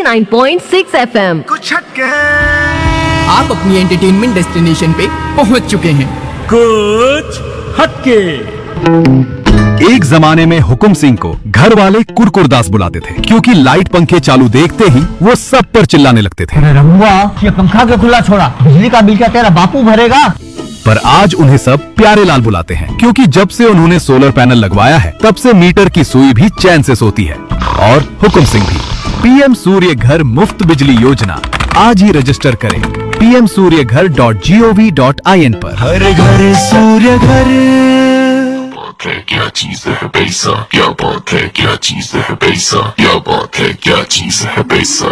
89.6 FM। कुछ हटके आप अपनी एंटरटेनमेंट डेस्टिनेशन पे पहुंच चुके हैं। कुछ हटके। एक जमाने में हुकुम सिंह को घर वाले कुरकुरदास बुलाते थे, क्योंकि लाइट पंखे चालू देखते ही वो सब पर चिल्लाने लगते थे। अरे रमुआ, ये पंखा क्यों खुला छोड़ा? बिजली का बिल क्या तेरा बापू भरेगा? पर आज उन्हें सब प्यारे लाल बुलाते हैं, क्योंकि जब से उन्होंने सोलर पैनल लगवाया है तब से मीटर की सुई भी चैन से सोती है। और हुकुम सिंह भी। पीएम सूर्य घर मुफ्त बिजली योजना आज ही रजिस्टर करें pmsuryaghar.gov.in पर। हर घर सूर्य घर। क्या चीज है पैसा, क्या बात है, क्या चीज है पैसा, क्या बात है, क्या चीज है पैसा।